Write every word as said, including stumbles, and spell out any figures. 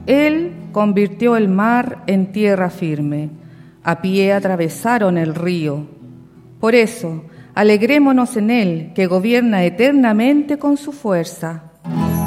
Él convirtió el mar en tierra firme. A pie atravesaron el río. Por eso, alegrémonos en Él, que gobierna eternamente con su fuerza.